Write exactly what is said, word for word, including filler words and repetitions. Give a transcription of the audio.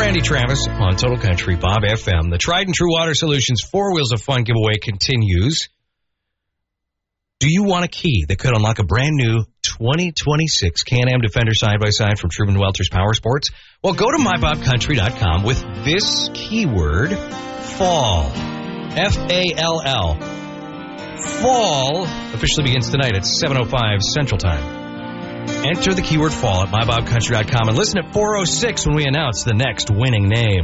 Randy Travis on Total Country, Bob F M. The Tried and True Water Solutions Four Wheels of Fun giveaway continues. Do you want a key that could unlock a brand new twenty twenty-six Can-Am Defender side-by-side from Truman Welter's Power Sports? Well, go to my bob country dot com with this keyword, fall. F A L L. Fall officially begins tonight at seven oh five Central Time. Enter the keyword fall at my bob country dot com and listen at four oh six when we announce the next winning name.